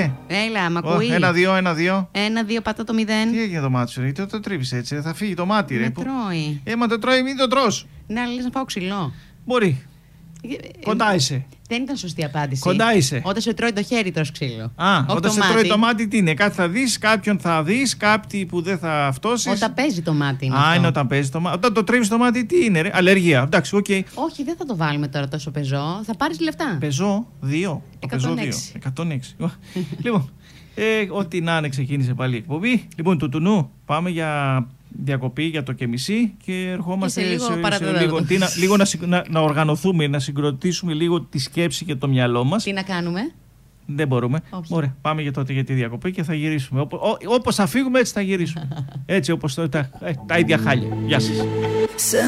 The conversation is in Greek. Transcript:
Ναι. Έλα, μ' ακούει. 1-2, 1-2. 1-2, πατά το 0. Τι έγινε το μάτι σου, γιατί το τρίβεις έτσι, θα φύγει το μάτι, ρε. Με τρώει. Μα το τρώει, μην το τρως. Να λες να φάω ξυλό. Μπορεί. Κοντά είσαι. Δεν ήταν σωστή απάντηση. Κοντά είσαι. Όταν σε τρώει το χέρι, τρως ξύλο. Όταν σε τρώει το μάτι, τι είναι? Κάτι θα δεις, κάποιον θα δεις, κάτι που δεν θα αυτόσεις. Όταν παίζει το μάτι είναι. Είναι όταν παίζει το μάτι. Όταν το τρίβεις το μάτι, τι είναι, ρε? Αλλεργία. Εντάξει, οκ. Όχι, δεν θα το βάλουμε τώρα τόσο πεζό. Θα πάρεις λεφτά. Πεζό, 2. 106. Λοιπόν, ό,τι να είναι, ξεκίνησε πάλι η εκπομπή. Λοιπόν, του τουνού, πάμε για διακοπή για το και μισή και ερχόμαστε και σε λίγο να οργανωθούμε, να συγκροτήσουμε λίγο τη σκέψη και το μυαλό μας. Τι να κάνουμε? Δεν μπορούμε. Ωραία, πάμε για τη διακοπή και θα γυρίσουμε. Όπως θα φύγουμε, έτσι θα γυρίσουμε. Έτσι όπως τα ίδια χάλια. Γεια σας.